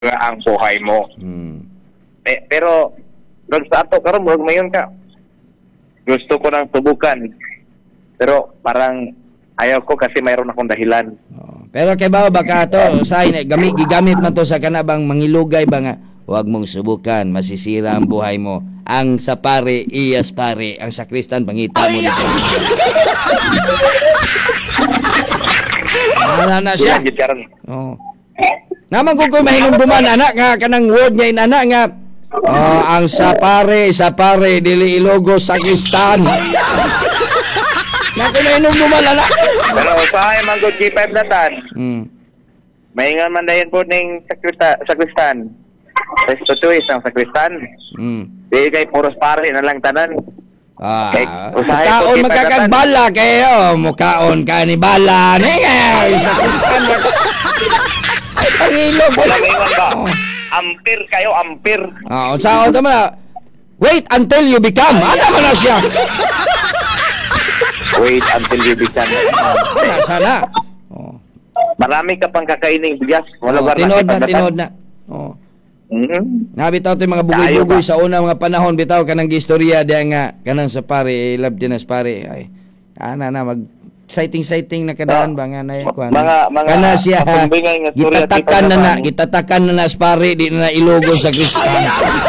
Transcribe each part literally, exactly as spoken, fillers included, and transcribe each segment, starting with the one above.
ang buhay mo. Hmm. Eh, pero doon sa ato karon murag mayon ka. Gusto ko nang subukan. Pero parang ayaw ko kasi mayroon akong dahilan. Oh. Pero kay ba baka to say gamit gigamit man to sa kanabang mangilugay ba nga huwag mong subukan, masisira ang buhay mo. Ang sa pare, iyas pare, ang sakristan pangita mo dito. Wala na siya. Yan, karon. Oh. Naman ko ko mahingong buman anak nga kanang word nga inana nga oh, ang sa pare, sa pare dili ilogo sakristan. Na ko mahingong buman anak. Pero usahay man gud G five natan. Hmm. Maingan man dayon po ning sakrista, sakristan. Resto to isang sakristan. Hmm. Di kay puros pare na lang tanan. Ah, Kay usahay ko kaon G five magkakagbala kayo, mukaon ka ni bala. Ni nga, sakristan. Pangilog. Wala maingan ba? Oh. Ampere kayo, ampere. Ah, unsa ko man. Wait until you become. Ano man na siya? Wait until you become. Wala sana. Oh. Marami ka pang kakaining bigas. Wala Oh, ba tinod na, tinod na. Oh. Mm-hmm. Nabitaw to yung mga bugoy-bugoy sa una mga panahon bitaw kanang gistorya diya nga kanang sa pare, love din as pare. Ay. Ana na mag sighting-sighting na kadaan ba nga na kuan. Mga mga kana siya kapumbingay nga storya gitatakan na na, gitatakan na na as pare di na ilogo sa Kristan.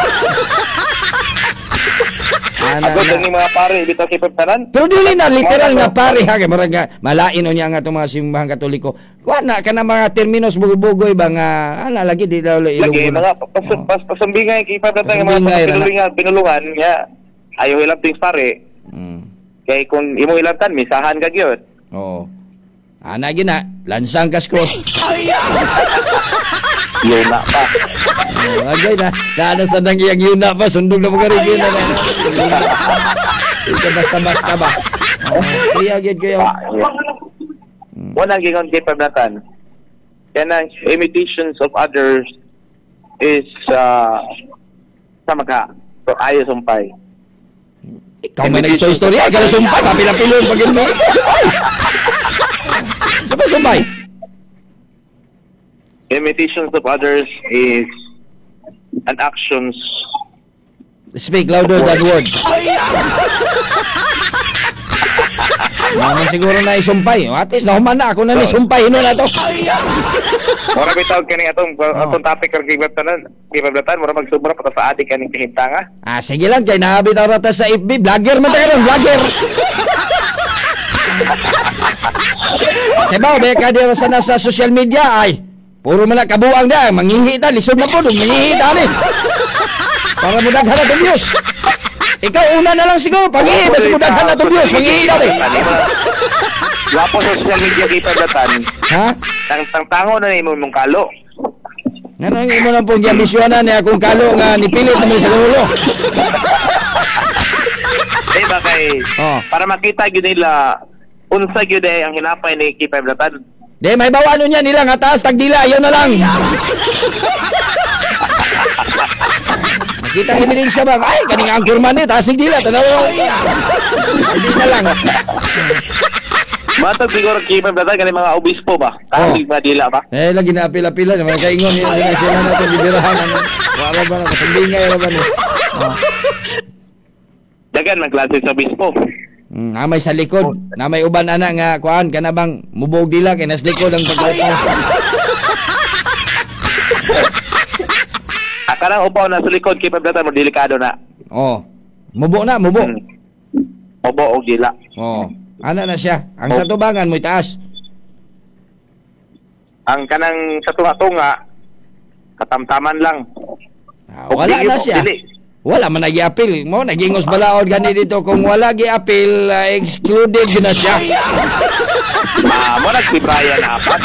Ana Ako na. ni mga pare bitaw kay pagtanan. Pero dili na literal nga pare ha kay murag nga malain unya nga itong mga simbahang Katoliko. Kuan na kana mga terminos bugoy-bugoy ba nga ana lagi di daw ilogo. Lagi na. mga pas pas pasambingay kay pagtatang mga Pasambingay ra na. pinulungan pinulungan nya ayaw ilang things pare. Mm. Kay kung imo ilatan misahan ka gyud. Oo. Ana gina, lansang kaskos. Yun na pa. Oh, agay na. Naano sa nang iyang yuna pa, sundog na mga rin na. Ito basta-basta ba? Oh, kaya agad kayo. Wala gingon kay pagdatan. Kanang imitations of others is uh, sama ka. So ayo sumpay. Ikaw may nag-istorya, kaya sumpay, papilapilon pag mo. Sabi sumpay? Imitations of others is an actions. Speak louder than word. Naman siguro na isumpay. At least nahuman na ako na ni sumpay. Hino na to. Mura bitaw kini atong atong topic kay gibatan, gibatan mura magsubra pa sa adik kaning kahintanga. Ah, sige lang. Kaya nakabitaw rata sa F B. Vlogger man tayo ron. Vlogger. Diba, beka di sa nasa social media ay puro man na kabuang da. Mangihi ta. Lisod na po. Mangihi ta ni. Para mo daghan na itong views. Ikaw una na lang siguro. Pangihi. Basta mo daghan na itong views. Mangihi na rin. Wapo sa social media kay pagdatan. Ha? Tang tang tango na imo mong kalo. Ano ang imo lang pong giambisyonan niya kung kalo nga nipilit naman sa ulo. Eh ba kay Oh. para makita gyud nila unsa gyud ay ang hinapay ni Kay Pagdatan. Di, may bawano niya nila nga taas tagdila. Yun na lang. Nakita ang ibiling siya ba? Ay, kaning angkor man eh. Taas tagdila. Tanaw. Hindi na lang. Matag siguro Kay Pagdatan kani mga obispo ba? Oh. Tanig ba dila ba? Eh, lagi na apila-pila. Naman kaingon. Yun na sila natin bibirahan. Wala ba na? Kasambingay na ba niya? Oh. Dagan man klase sa obispo. Mm, namay sa likod. Namay uban ana nga kuan kana bang mubog dila kay nas likod ang pagkaupo. Akarang upaw na sa likod Kay Pagdatan mo delikado na. Oh. Mubo na, mubo. Hmm. Obo og dila. Oh. Ana na siya. Ang sa tubangan mo itaas. Ang kanang sa tunga-tunga katamtaman lang. Ah, wala na siya. Wala man nag-i-appeal. Mo nagingos balaod gani dito kung wala gi-appeal uh, excluded yun na siya. Ah, mo nagsi Brian apat.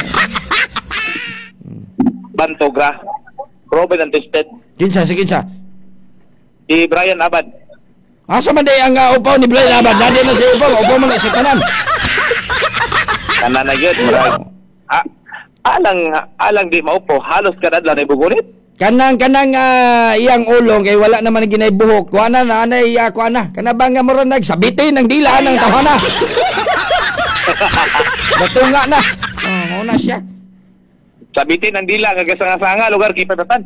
Bantogra. Proven and tested. Kinsa si kinsa? Si Brian Abad. Asa man day ang uh, upaw ni Brian Abad? Dadi na si upaw, upaw man na si tanan. Kana na gyud murag. Ah, alang alang di maupo halos kada adlaw na ibugunit. Kanang kanang uh, iyang ulong kay wala naman ginay buhok. Kuha na na anay uh, kuha na. Kana ba nga mura nagsabitin ng dila ng tawhana. Batunga na. Oh, mo na siya. Sabitin ang dila, gagasanga-sanga, lugar, kipatatan.